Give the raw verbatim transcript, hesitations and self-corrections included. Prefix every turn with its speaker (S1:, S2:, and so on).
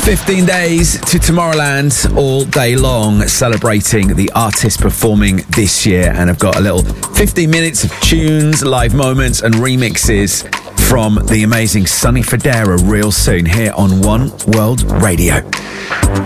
S1: fifteen days to Tomorrowland, all day long, celebrating the artists performing this year. And I've got a little fifteen minutes of tunes, live moments and remixes from the amazing Sonny Fodera real soon here on One World Radio.